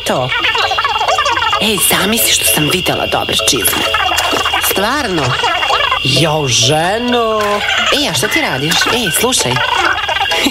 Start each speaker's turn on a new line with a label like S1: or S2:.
S1: to? Ej, zamisli što sam videla dobre čizme. Stvarno? Jo, ženo. Ej, a što ti radiš? Ej, slušaj.